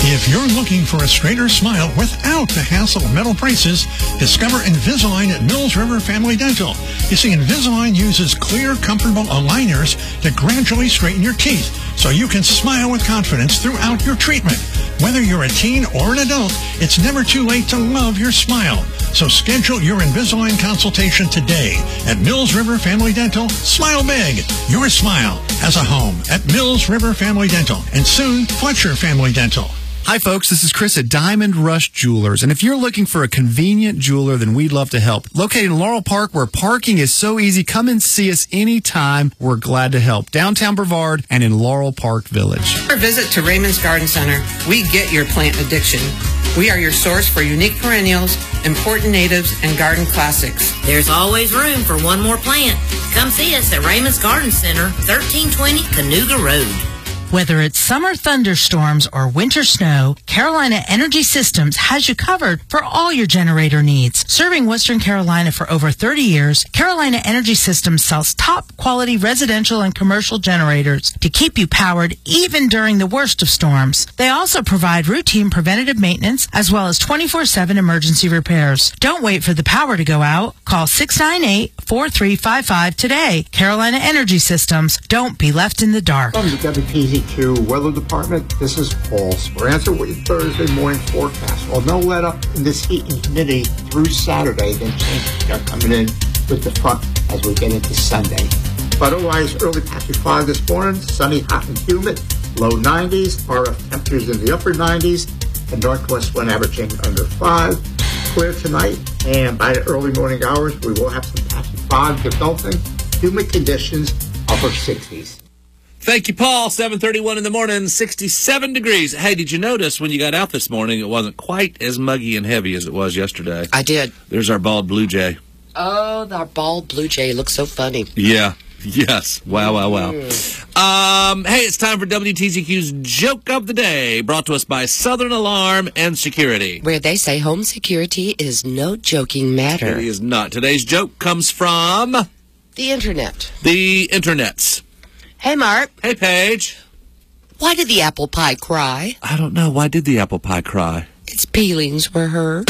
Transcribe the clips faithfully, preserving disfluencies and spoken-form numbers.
If you're looking for a straighter smile without the hassle of metal braces, discover Invisalign at Mills River Family Dental. You see, Invisalign uses clear, comfortable aligners to gradually straighten your teeth so you can smile with confidence throughout your treatment. Whether you're a teen or an adult, it's never too late to love your smile. So schedule your Invisalign consultation today at Mills River Family Dental. Smile big. Your smile has a home at Mills River Family Dental and soon Fletcher Family Dental. Hi, folks. This is Chris at Diamond Rush Jewelers. And if you're looking for a convenient jeweler, then we'd love to help. Located in Laurel Park, where parking is so easy, come and see us anytime. We're glad to help. Downtown Brevard and in Laurel Park Village. Or visit to Raymond's Garden Center. We get your plant addiction. We are your source for unique perennials, important natives, and garden classics. There's always room for one more plant. Come see us at Raymond's Garden Center, thirteen twenty Canoga Road. Whether it's summer thunderstorms or winter snow, Carolina Energy Systems has you covered for all your generator needs. Serving Western Carolina for over thirty years, Carolina Energy Systems sells top quality residential and commercial generators to keep you powered even during the worst of storms. They also provide routine preventative maintenance as well as twenty-four seven emergency repairs. Don't wait for the power to go out. Call six nine eight, four three five five today. Carolina Energy Systems. Don't be left in the dark. Welcome to W T Z Q Weather Department. This is Paul. We're answering with your Thursday morning forecast. Well, no let up in this heat and humidity through Saturday, then changes are coming in with the front as we get into Sunday. But otherwise, early patchy fog this morning, sunny, hot, and humid, low nineties, R F temperatures in the upper nineties, and northwest wind averaging under five. Clear tonight, and by the early morning hours, we will have some patchy fog developing, humid conditions, upper sixties. Thank you, Paul. seven thirty-one in the morning, sixty-seven degrees. Hey, did you notice when you got out this morning, it wasn't quite as muggy and heavy as it was yesterday? I did. There's our bald blue jay. Oh, our bald blue jay looks so funny. Yeah. Yes. Wow, wow, wow. Mm. Um, hey, it's time for W T Z Q's Joke of the Day, brought to us by Southern Alarm and Security. Where they say home security is no joking matter. It is not. Today's joke comes from... the Internet. The Internets. Hey, Mark. Hey, Paige. Why did the apple pie cry? I don't know. Why did the apple pie cry? Its peelings were hurt.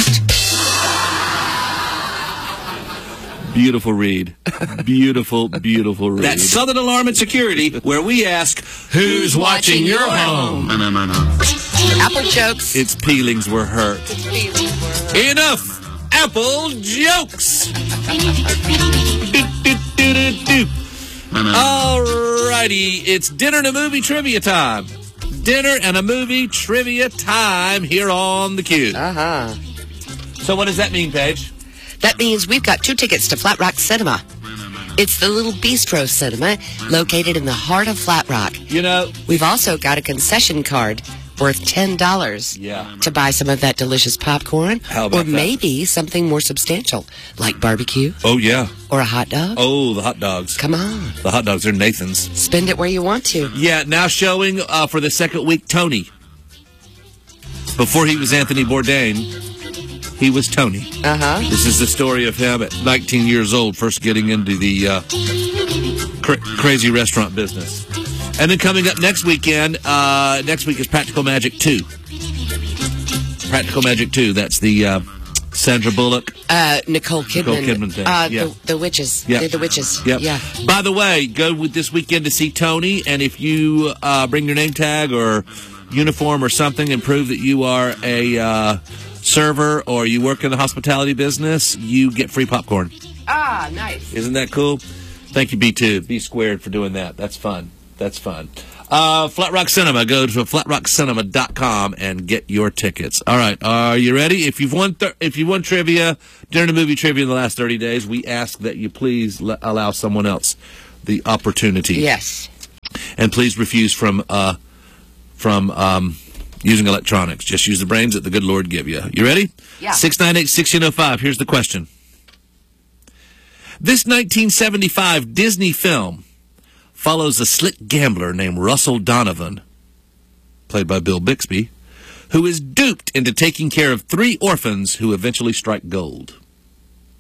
Beautiful read. Beautiful, beautiful read. That's Southern Alarm and Security, where we ask, who's watching your home? Apple jokes. Its peelings were hurt. Its peelings were hurt. Enough apple jokes. do, do, do, do, do. Alrighty, it's dinner and a movie trivia time. Dinner and a movie trivia time here on the Q. Uh-huh. So what does that mean, Paige? That means we've got two tickets to Flat Rock Cinema. It's the Little Bistro Cinema located in the heart of Flat Rock. You know, we've also got a concession card worth ten dollars yeah. to buy some of that delicious popcorn. How about or maybe that? Something more substantial, like barbecue. Oh, yeah. Or a hot dog. Oh, the hot dogs. Come on. The hot dogs are Nathan's. Spend it where you want to. Yeah, now showing uh, for the second week, Tony. Before he was Anthony Bourdain, he was Tony. Uh-huh. This is the story of him at nineteen years old, first getting into the uh, cra- crazy restaurant business. And then coming up next weekend, uh, next week is Practical Magic two. Practical Magic two, that's the uh, Sandra Bullock. Uh, Nicole Kidman. Nicole Kidman thing. Uh, yeah. the, the witches. Yep. They're the witches. Yep. Yeah. By the way, go with this weekend to see Tony, and if you uh, bring your name tag or uniform or something and prove that you are a uh, server or you work in the hospitality business, you get free popcorn. Ah, nice. Isn't that cool? Thank you, B two, B squared, for doing that. That's fun. That's fun. Uh, Flat Rock Cinema. Go to flat rock cinema dot com and get your tickets. All right. Are you ready? If you've won, th- if you won trivia during the movie trivia in the last thirty days, we ask that you please le- allow someone else the opportunity. Yes. And please refuse from uh, from um, using electronics. Just use the brains that the good Lord give you. You ready? Yeah. six nine eight, six zero five. Here's the question. This nineteen seventy-five Disney film follows a slick gambler named Russell Donovan, played by Bill Bixby, who is duped into taking care of three orphans who eventually strike gold.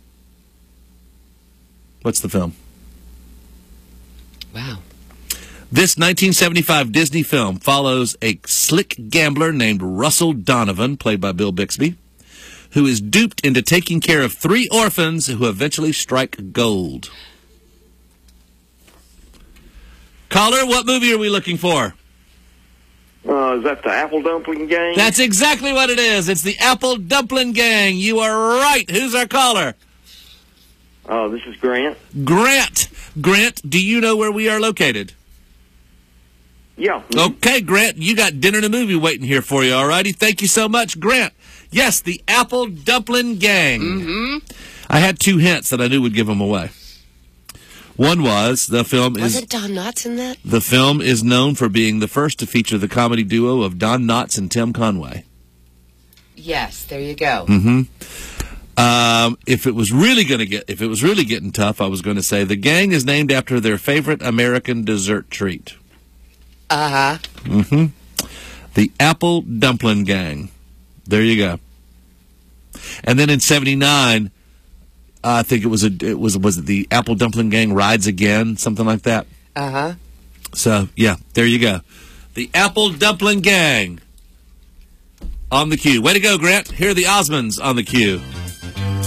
What's the film? Wow. This nineteen seventy-five Disney film follows a slick gambler named Russell Donovan, played by Bill Bixby, who is duped into taking care of three orphans who eventually strike gold. Caller, what movie are we looking for? Uh, is that the Apple Dumpling Gang? That's exactly what it is. It's the Apple Dumpling Gang. You are right. Who's our caller? Oh, uh, this is Grant. Grant. Grant, do you know where we are located? Yeah. Okay, Grant, you got dinner and a movie waiting here for you, all righty? Thank you so much, Grant. Yes, the Apple Dumpling Gang. Mm-hmm. I had two hints that I knew would give them away. One was the film is... Wasn't Don Knotts in that? The film is known for being the first to feature the comedy duo of Don Knotts and Tim Conway. Yes, there you go. Mm-hmm. Um, if it was really going to get, if it was really getting tough, I was going to say the gang is named after their favorite American dessert treat. Uh-huh. Mm-hmm. The Apple Dumpling Gang. There you go. And then in seventy-nine, uh, I think it was a, it was was it the Apple Dumpling Gang Rides Again, something like that. Uh-huh. So yeah, there you go. The Apple Dumpling Gang on the cue. Way to go, Grant. Here are the Osmonds on the cue.